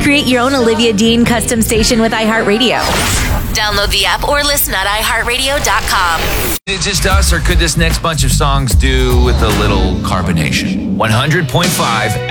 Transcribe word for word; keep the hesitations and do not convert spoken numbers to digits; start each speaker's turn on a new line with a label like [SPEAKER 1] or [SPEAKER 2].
[SPEAKER 1] Create your own Olivia Dean custom station with iHeartRadio.
[SPEAKER 2] Download the app or listen at i heart radio dot com.
[SPEAKER 3] Is it just us, or could this next bunch of songs do with a little carbonation? one hundred point five